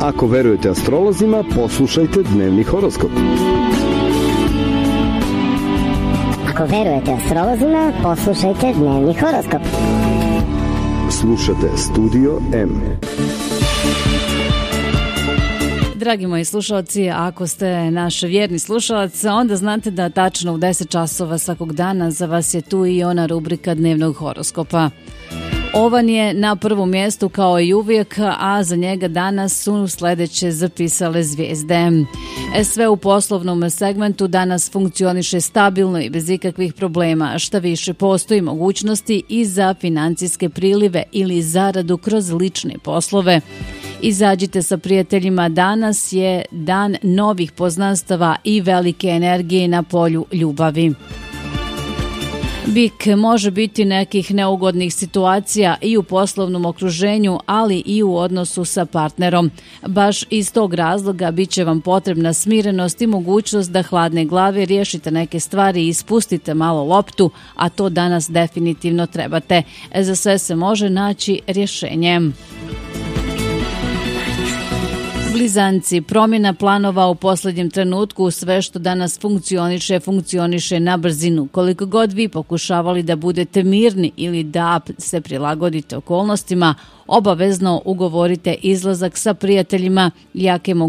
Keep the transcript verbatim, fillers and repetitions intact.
Ako verujete astrolozima, poslušajte dnevni horoskop. Ako verujete astrolozima, poslušajte dnevni horoskop. Slušate Studio M. Dragi moji slušalci, ako ste naš vjerni slušalac, onda znate da tačno u deset časova svakog dana za vas je tu i ona rubrika dnevnog horoskopa. Ovan je na prvom mjestu kao i uvijek, a za njega danas su sljedeće zapisale zvijezde. Sve u poslovnom segmentu danas funkcioniše stabilno i bez ikakvih problema, šta više postoji mogućnosti i za financijske prilive ili zaradu kroz lične poslove. Izađite sa prijateljima, danas je dan novih poznanstava i velike energije na polju ljubavi. Bik, može biti nekih neugodnih situacija i u poslovnom okruženju, ali i u odnosu sa partnerom. Baš iz tog razloga bit će vam potrebna smirenost i mogućnost da hladne glave riješite neke stvari i ispustite malo loptu, a to danas definitivno trebate. Za sve se može naći rješenje. Blizanci, promjena planova u posljednjem trenutku, sve što danas funkcioniše, funkcioniše na brzinu. Koliko god vi pokušavali da budete mirni ili da se prilagodite okolnostima, obavezno ugovorite izlazak sa prijateljima, jake mogućnosti